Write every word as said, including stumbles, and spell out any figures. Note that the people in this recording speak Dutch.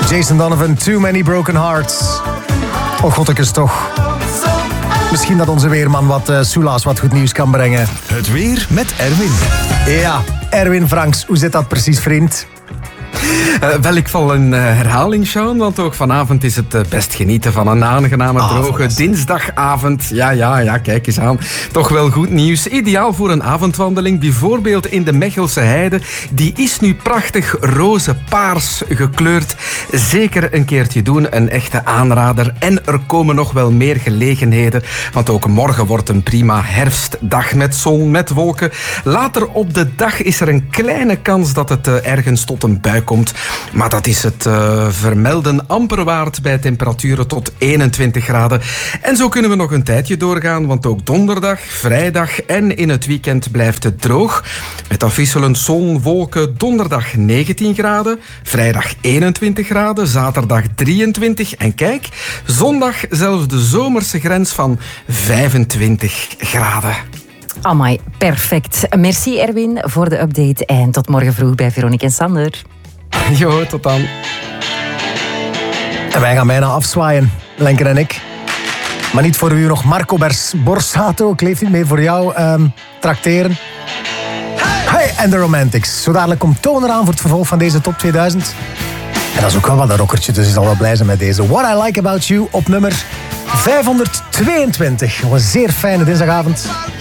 Jason Donovan, Too Many Broken Hearts. Oh godtekes toch. Misschien dat onze weerman wat uh, soelaas wat goed nieuws kan brengen. Het weer met Erwin. Ja, Erwin Franks, hoe zit dat precies, vriend? Uh, wel, ik val een uh, herhaling, Sean, want ook vanavond is het uh, best genieten van een aangename ah, droge dinsdagavond. Ja, ja, ja, kijk eens aan. Toch wel goed nieuws. Ideaal voor een avondwandeling, bijvoorbeeld in de Mechelse Heide. Die is nu prachtig roze-paars gekleurd. Zeker een keertje doen, een echte aanrader. En er komen nog wel meer gelegenheden, want ook morgen wordt een prima herfstdag met zon, met wolken. Later op de dag is er een kleine kans dat het uh, ergens tot een bui komt. Maar dat is het uh, vermelden amper waard bij temperaturen tot eenentwintig graden. En zo kunnen we nog een tijdje doorgaan, want ook donderdag, vrijdag en in het weekend blijft het droog. Met afwisselend zon, wolken, donderdag negentien graden, vrijdag eenentwintig graden, zaterdag drieëntwintig en kijk, zondag zelfs de zomerse grens van vijfentwintig graden. Amai, perfect. Merci Erwin voor de update en tot morgen vroeg bij Veronique en Sander. Jo, tot dan. En wij gaan bijna afzwaaien, Lenker en ik. Maar niet voor u nog Marco Bers Borsato. Ik leef niet meer voor jou. Um, trakteren. Hey, en de Romantics. Zo dadelijk komt Toon eraan voor het vervolg van deze top tweeduizend. En dat is ook wel wat een rockertje, dus je zal wel blij zijn met deze. What I Like About You op nummer vijfhonderdtweeëntwintig. Nog een zeer fijne dinsdagavond.